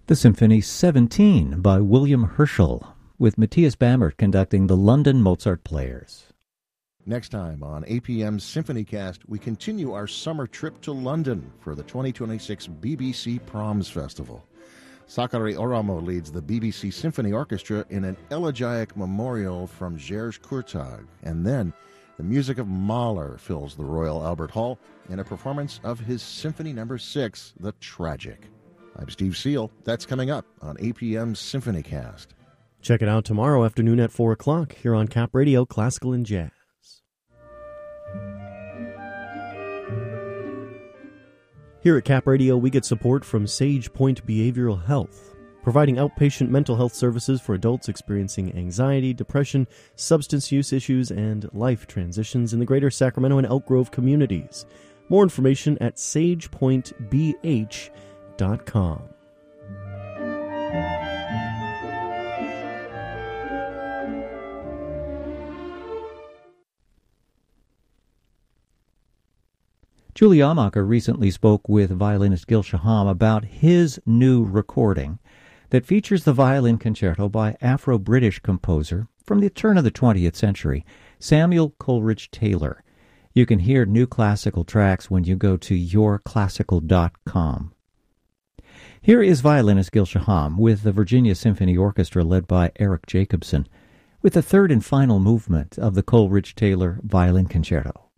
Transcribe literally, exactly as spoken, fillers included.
The Symphony seventeen by William Herschel, with Matthias Bammert conducting the London Mozart Players. Next time on A P M's SymphonyCast, we continue our summer trip to London for the twenty twenty-six B B C Proms Festival. Sakari Oramo leads the B B C Symphony Orchestra in an elegiac memorial from Georges Courtag, and then the music of Mahler fills the Royal Albert Hall in a performance of his Symphony Number Six, The Tragic. I'm Steve Seal. That's coming up on A P M's SymphonyCast. Check it out tomorrow afternoon at four o'clock here on Cap Radio Classical and Jazz. Here at Cap Radio, we get support from Sage Point Behavioral Health, providing outpatient mental health services for adults experiencing anxiety, depression, substance use issues, and life transitions in the greater Sacramento and Elk Grove communities. More information at sage point b h dot com. Julie Amacher recently spoke with violinist Gil Shaham about his new recording that features the violin concerto by Afro-British composer from the turn of the twentieth century, Samuel Coleridge Taylor. You can hear new classical tracks when you go to your classical dot com. Here is violinist Gil Shaham with the Virginia Symphony Orchestra led by Eric Jacobson with the third and final movement of the Coleridge Taylor Violin Concerto.